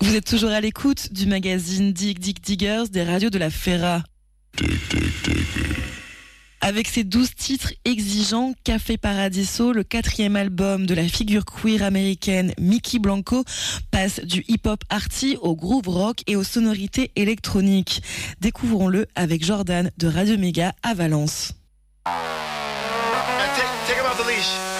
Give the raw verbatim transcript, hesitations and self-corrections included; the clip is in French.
Vous êtes toujours à l'écoute du magazine Dig Dig Diggers des radios de la Ferra. Avec ses douze titres exigeants, Café Paradiso, le quatrième album de la figure queer américaine Mickey Blanco, passe du hip-hop arty au groove rock et aux sonorités électroniques. Découvrons-le avec Jordan de Radio Méga à Valence. Take, take him off the leash.